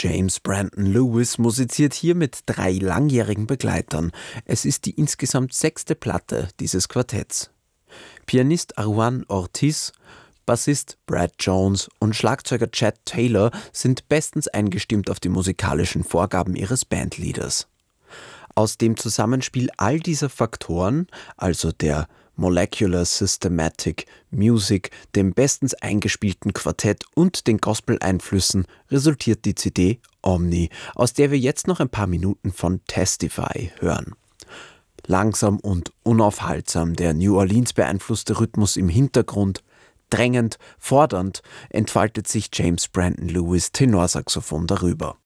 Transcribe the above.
James Brandon Lewis musiziert hier mit 3 langjährigen Begleitern. Es ist die insgesamt 6. Platte dieses Quartetts. Pianist Arjuan Ortiz, Bassist Brad Jones und Schlagzeuger Chad Taylor sind bestens eingestimmt auf die musikalischen Vorgaben ihres Bandleaders. Aus dem Zusammenspiel all dieser Faktoren, also der Molecular Systematic Music, dem bestens eingespielten Quartett und den Gospel-Einflüssen, resultiert die CD Omni, aus der wir jetzt noch ein paar Minuten von Testify hören. Langsam und unaufhaltsam der New Orleans beeinflusste Rhythmus im Hintergrund, drängend, fordernd entfaltet sich James Brandon Lewis Tenorsaxophon darüber.